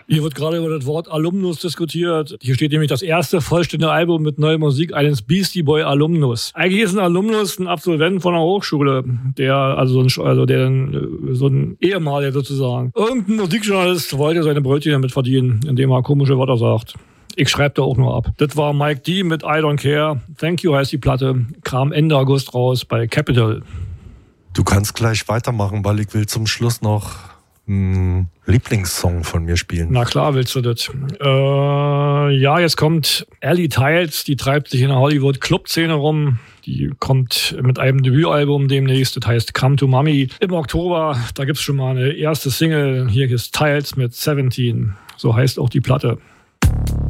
Hier wird gerade über das Wort Alumnus diskutiert. Hier steht nämlich das erste vollständige Album mit neuer Musik eines Beastie Boy Alumnus. Eigentlich ist ein Alumnus ein Absolvent von einer Hochschule, der so ein Ehemaliger sozusagen. Irgendein Musikjournalist wollte seine Brötchen damit verdienen, indem er komische Wörter sagt. Ich schreibe da auch nur ab. Das war Mike D. mit I Don't Care. Thank You heißt die Platte. Kam Ende August raus bei Capitol. Du kannst gleich weitermachen, weil ich will zum Schluss noch einen Lieblingssong von mir spielen. Na klar willst du das. Ja, jetzt kommt Ellie Tiles. Die treibt sich in der Hollywood-Club-Szene rum. Die kommt mit einem Debütalbum demnächst. Das heißt Come to Mommy im Oktober. Da gibt's schon mal eine erste Single. Hier ist Tiles mit 17. So heißt auch die Platte.